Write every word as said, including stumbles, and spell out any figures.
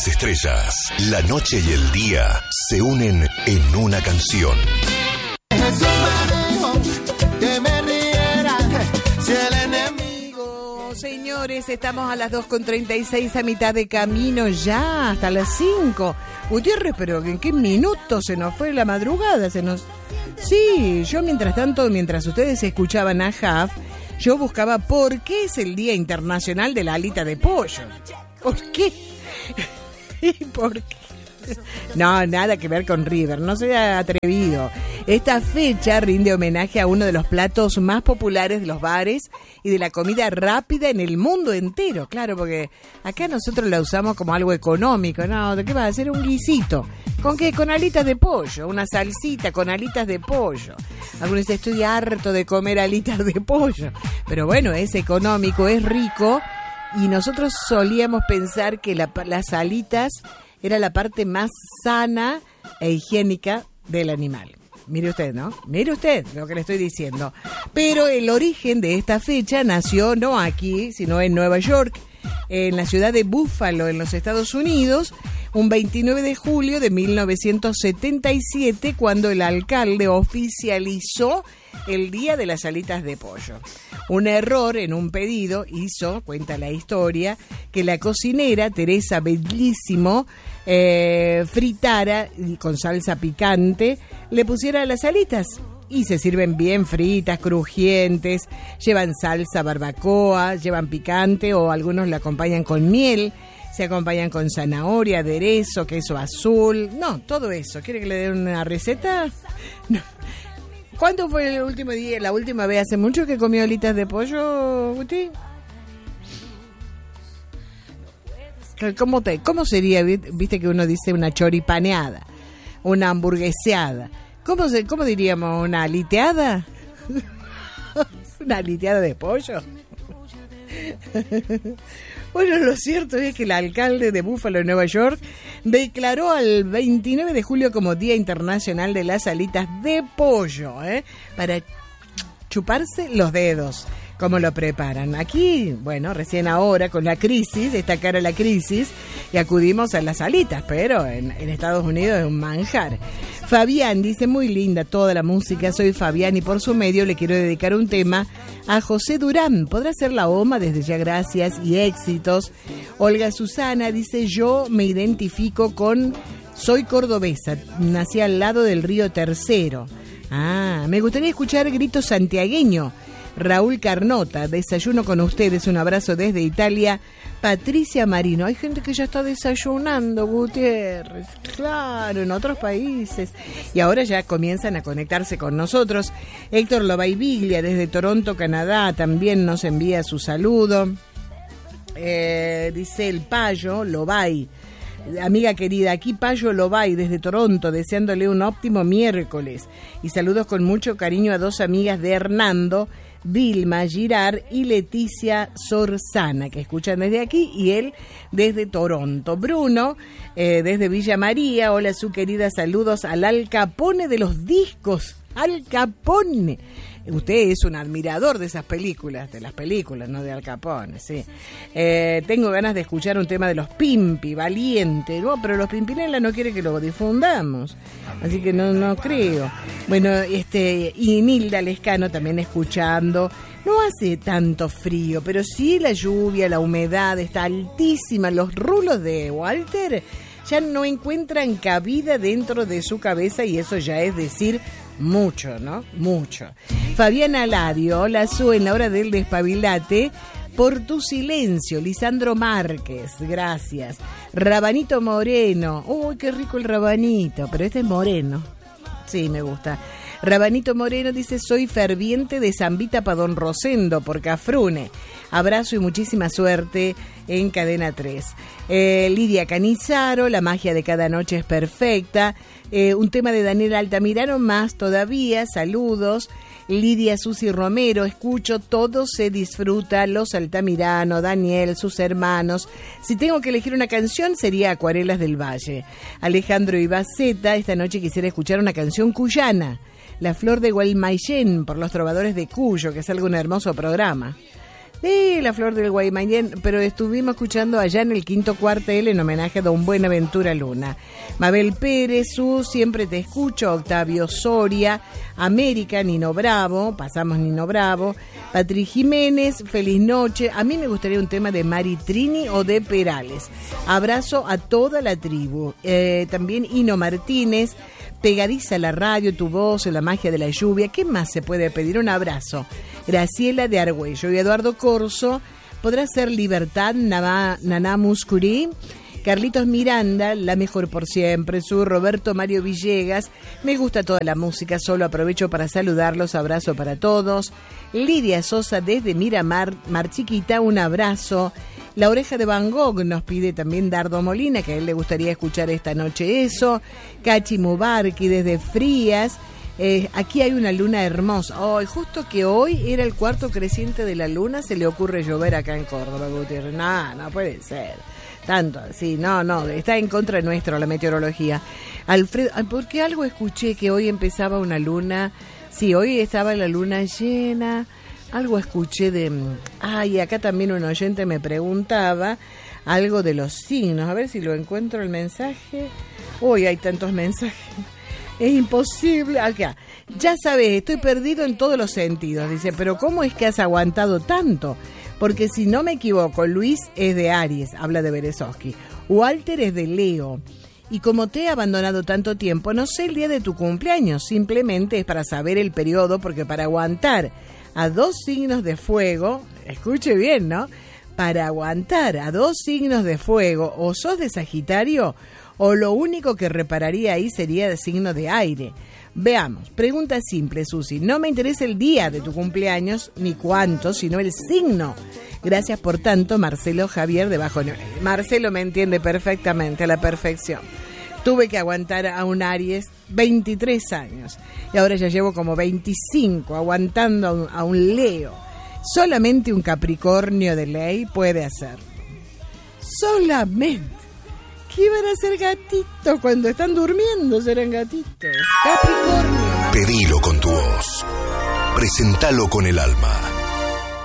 las estrellas, la noche y el día se unen en una canción. Jesús me dijo que me riera si el enemigo. Señores, estamos a las dos con treinta y seis, a mitad de camino ya, hasta las cinco. Gutiérrez, pero ¿en qué minuto se nos fue la madrugada? Se nos... Sí, yo mientras tanto, mientras ustedes escuchaban a Jaf, yo buscaba por qué es el Día Internacional de la Alita de Pollo. ¿Por qué? ¿Y por qué? No, nada que ver con River, no sea atrevido. Esta fecha rinde homenaje a uno de los platos más populares de los bares y de la comida rápida en el mundo entero. Claro, porque acá nosotros la usamos como algo económico. No, ¿de qué va a hacer? Un guisito. ¿Con qué? Con alitas de pollo, una salsita con alitas de pollo. Algunos dicen, estoy harto de comer alitas de pollo. Pero bueno, es económico, es rico. Y nosotros solíamos pensar que la, las alitas era la parte más sana e higiénica del animal. Mire usted, ¿no? Mire usted lo que le estoy diciendo. Pero el origen de esta fecha nació no aquí, sino en Nueva York, en la ciudad de Buffalo, en los Estados Unidos, un veintinueve de julio de mil novecientos setenta y siete, cuando el alcalde oficializó el Día de las Alitas de Pollo. Un error en un pedido hizo, cuenta la historia, que la cocinera Teresa Bellísimo eh, fritara y con salsa picante, le pusiera las alitas. Y se sirven bien fritas, crujientes, llevan salsa barbacoa, llevan picante o algunos la acompañan con miel, se acompañan con zanahoria, aderezo, queso azul, no, todo eso. ¿Quiere que le dé una receta? No. ¿Cuándo fue el último día, la última vez? ¿Hace mucho que comió alitas de pollo, Guti? ¿Cómo, te, ¿Cómo sería, viste que uno dice una choripaneada, una hamburgueseada? ¿Cómo, se, ¿Cómo diríamos? ¿Una aliteada? ¿Una aliteada de pollo? Bueno, lo cierto es que el alcalde de Buffalo, Nueva York, declaró al veintinueve de julio como Día Internacional de las Alitas de Pollo, ¿eh? Para chuparse los dedos. ¿Cómo lo preparan? Aquí, bueno, recién ahora con la crisis, esta cara la crisis, y acudimos a las alitas, pero en, en Estados Unidos es un manjar. Fabián dice, muy linda toda la música, soy Fabián y por su medio le quiero dedicar un tema a José Durán. ¿Podrá ser la OMA? Desde ya gracias y éxitos. Olga Susana dice, yo me identifico con, soy cordobesa, nací al lado del río Tercero. Ah, me gustaría escuchar Grito Santiagueño. Raúl Carnota, desayuno con ustedes, un abrazo desde Italia. Patricia Marino, hay gente que ya está desayunando, Gutiérrez, claro, en otros países, y ahora ya comienzan a conectarse con nosotros. Héctor Lobaiviglia, desde Toronto, Canadá, también nos envía su saludo. Eh, dice el Payo Lobay, amiga querida, aquí Payo Lobay desde Toronto, deseándole un óptimo miércoles, y saludos con mucho cariño a dos amigas de Hernando, Vilma Girard y Leticia Sorzana, que escuchan desde aquí, y él desde Toronto. Bruno, eh, desde Villa María, hola su querida, saludos al Al Capone de los discos, Al Capone. Usted es un admirador de esas películas, de las películas, no de Al Capone, sí. Eh, tengo ganas de escuchar un tema de los Pimpi, Valiente, ¿no? Pero los Pimpinela no quiere que lo difundamos, así que no, no creo. Bueno, este, y Nilda Lescano también escuchando. No hace tanto frío, pero sí la lluvia, la humedad está altísima. Los rulos de Walter ya no encuentran cabida dentro de su cabeza y eso ya es decir mucho, ¿no? Mucho. Fabiana Ladio, hola Su, en la hora del despabilate, por tu silencio. Lisandro Márquez, gracias. Rabanito Moreno, uy, qué rico el rabanito, pero este es moreno. Sí, me gusta. Rabanito Moreno dice, soy ferviente de Zambita pa' Don Rosendo por Cafrune. Abrazo y muchísima suerte en Cadena tres. Eh, Lidia Canizaro, la magia de cada noche es perfecta. Eh, un tema de Daniel Altamirano más todavía, saludos. Lidia Susi Romero, escucho, todo se disfruta, los Altamirano, Daniel, sus hermanos. Si tengo que elegir una canción sería Acuarelas del Valle. Alejandro Ibaceta, esta noche quisiera escuchar una canción cuyana, La Flor de Gualmaillén, por los Trovadores de Cuyo, que es algo un hermoso programa. de la Flor del Guaymallén, pero estuvimos escuchando allá en el quinto cuartel en homenaje a don Buenaventura Luna. Mabel Pérez, Su, siempre te escucho, Octavio Soria, América, Nino Bravo, pasamos Nino Bravo, Patri Jiménez, feliz noche. A mí me gustaría un tema de Mari Trini o de Perales. Abrazo a toda la tribu. Eh, también Ino Martínez, pegadiza la radio, tu voz, la magia de la lluvia. ¿Qué más se puede pedir? Un abrazo. Graciela de Argüello y Eduardo Corso. Podrá ser Libertad, Naná, Naná Muscuri. Carlitos Miranda, la mejor por siempre. Su Roberto Mario Villegas. Me gusta toda la música, solo aprovecho para saludarlos. Abrazo para todos. Lidia Sosa desde Miramar, Mar Chiquita, un abrazo. La Oreja de Van Gogh nos pide también Dardo Molina, que a él le gustaría escuchar esta noche eso. Cachi Mubarki desde Frías. Eh, aquí hay una luna hermosa. Oh, justo que hoy era el cuarto creciente de la luna, se le ocurre llover acá en Córdoba, Gutiérrez. No, no puede ser. Tanto, sí, no, no, está en contra nuestro la meteorología. Alfredo, porque algo escuché que hoy empezaba una luna. Sí, hoy estaba la luna llena. Algo escuché de... Ay, acá también un oyente me preguntaba algo de los signos. A ver si lo encuentro el mensaje. Uy, hay tantos mensajes. Es imposible. Acá. Ya sabes, estoy perdido en todos los sentidos. Dice, pero ¿cómo es que has aguantado tanto? Porque si no me equivoco, Luis es de Aries, habla de Berezovsky. Walter es de Leo. Y como te he abandonado tanto tiempo, no sé el día de tu cumpleaños. Simplemente es para saber el periodo, porque para aguantar a dos signos de fuego, escuche bien, ¿no? Para aguantar a dos signos de fuego, o sos de Sagitario, o lo único que repararía ahí sería de signo de aire. Veamos, pregunta simple, Susi. No me interesa el día de tu cumpleaños, ni cuánto, sino el signo. Gracias por tanto, Marcelo Javier de Bajo Nivel. Marcelo me entiende perfectamente, a la perfección. Tuve que aguantar a un Aries veintitrés años y ahora ya llevo como veinticinco aguantando a un, a un Leo. Solamente un Capricornio de ley puede hacerlo. Solamente. ¿Qué van a hacer gatitos? Cuando están durmiendo serán gatitos. Capricornio. Pedilo con tu voz. Presentalo con el alma.